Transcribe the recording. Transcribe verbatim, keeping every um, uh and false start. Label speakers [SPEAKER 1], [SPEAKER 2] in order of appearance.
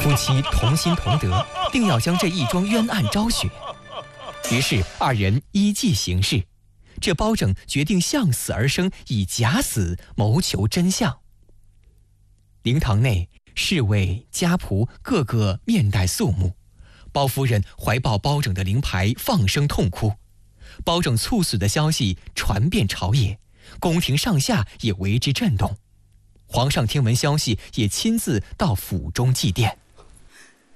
[SPEAKER 1] 夫妻同心同德，定要将这一桩冤案昭雪。于是二人依计行事，这包拯决定向死而生，以假死谋求真相。灵堂内，侍卫、家仆个个面带肃穆，包夫人怀抱包拯的灵牌，放声痛哭。包拯猝死的消息传遍朝野，宫廷上下也为之震动。皇上听闻消息，也亲自到府中祭奠。